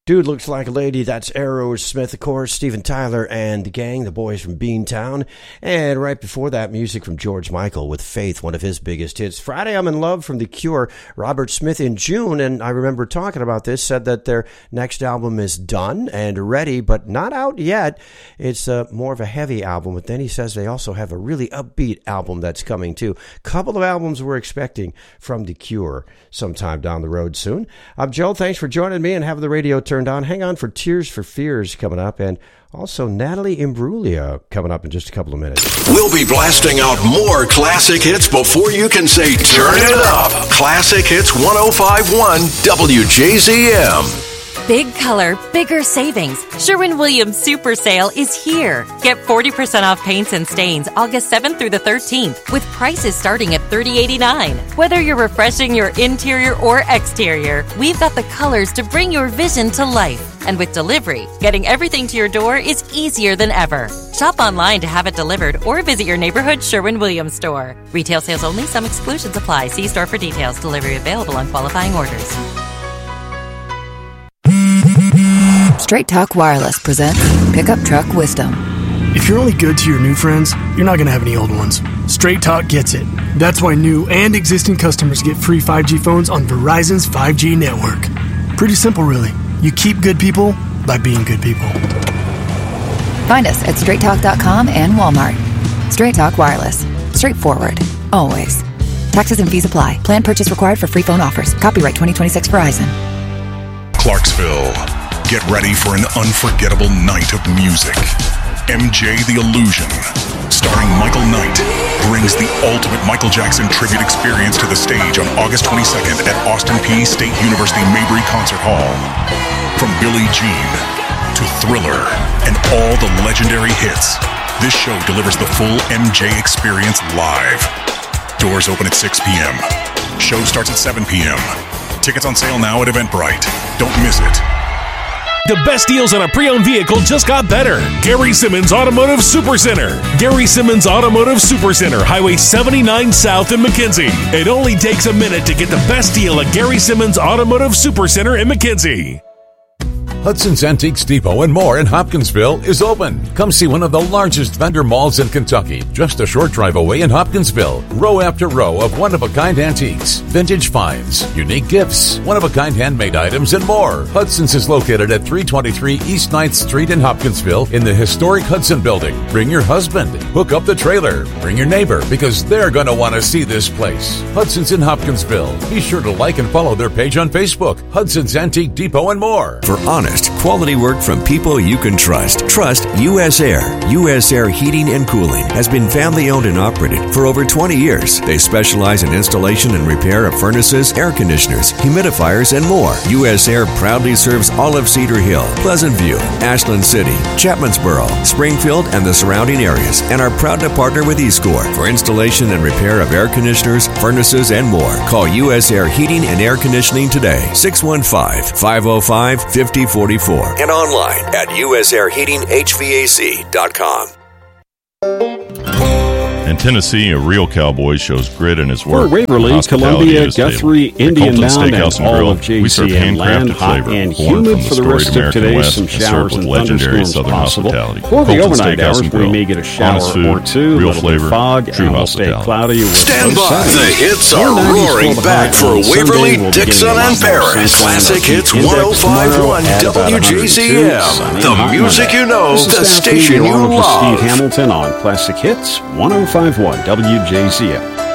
Dude Looks Like a Lady, that's Aerosmith, of course, Steven Tyler and the gang, the boys from Beantown. And right before that, music from George Michael with Faith, one of his biggest hits. Friday, I'm in Love from The Cure, Robert Smith in June, and I remember talking about this, said that their next album is done and ready, but not out yet. It's more of a heavy album, but then he says they also have a really upbeat album that's coming too. Couple of albums we're expecting from The Cure sometime down the road soon. I'm Joe, thanks for joining me and having the radio turned on. Hang on for Tears for Fears coming up, and also Natalie Imbruglia coming up in just a couple of minutes. We'll be blasting out more classic hits before you can say turn it up. Classic Hits 105.1 WJZM. Big color, bigger savings. Sherwin-Williams Super Sale is here. Get 40% off paints and stains August 7th through the 13th with prices starting at $30.89. Whether you're refreshing your interior or exterior, we've got the colors to bring your vision to life. And with delivery, getting everything to your door is easier than ever. Shop online to have it delivered or visit your neighborhood Sherwin-Williams store. Retail sales only. Some exclusions apply. See store for details. Delivery available on qualifying orders. Straight Talk Wireless presents Pickup Truck Wisdom. If you're only good to your new friends, you're not going to have any old ones. Straight Talk gets it. That's why new and existing customers get free 5G phones on Verizon's 5G network. Pretty simple, really. You keep good people by being good people. Find us at straighttalk.com and Walmart. Straight Talk Wireless. Straightforward. Always. Taxes and fees apply. Plan purchase required for free phone offers. Copyright 2026 Verizon. Clarksville. Get ready for an unforgettable night of music. MJ the Illusion, starring Michael Knight, brings the ultimate Michael Jackson tribute experience to the stage on August 22nd at Austin Peay State University Mabry Concert Hall. From Billie Jean to Thriller and all the legendary hits, this show delivers the full MJ experience live. Doors open at 6 p.m. Show starts at 7 p.m. Tickets on sale now at Eventbrite. Don't miss it. The best deals on a pre-owned vehicle just got better. Gary Simmons Automotive Supercenter. Gary Simmons Automotive Supercenter, Highway 79 South in McKenzie. It only takes a minute to get the best deal at Gary Simmons Automotive Supercenter in McKenzie. Hudson's Antiques Depot and More in Hopkinsville is open. Come see one of the largest vendor malls in Kentucky, just a short drive away in Hopkinsville. Row after row of one-of-a-kind antiques, vintage finds, unique gifts, one-of-a-kind handmade items, and more. Hudson's is located at 323 East 9th Street in Hopkinsville in the historic Hudson Building. Bring your husband, hook up the trailer, bring your neighbor, because they're going to want to see this place. Hudson's in Hopkinsville. Be sure to like and follow their page on Facebook, Hudson's Antique Depot and More. For honest, quality work from people you can trust. Trust U.S. Air. U.S. Air Heating and Cooling has been family-owned and operated for over 20 years. They specialize in installation and repair of furnaces, air conditioners, humidifiers, and more. U.S. Air proudly serves all of Cedar Hill, Pleasant View, Ashland City, Chapmansboro, Springfield, and the surrounding areas, and are proud to partner with eScore for installation and repair of air conditioners, furnaces, and more. Call U.S. Air Heating and Air Conditioning today. 615-505-5044 and online at usairheatinghvac.com. In Tennessee, a real cowboy shows grit in his work. For Waverly, Columbia, Guthrie, Indian Mound, and all of JCM land, hot and humid for the rest of today. Some showers and thunderstorms possible. For the overnight hours, we may get a shower or two, a little bit of fog, and will stay cloudy. Stand by. The hits are roaring back for Waverly, Dixon, and Paris. Classic Hits 105.1 WJZM. The music you know, the station you love. Steve Hamilton on Classic Hits 105.1 WJZM.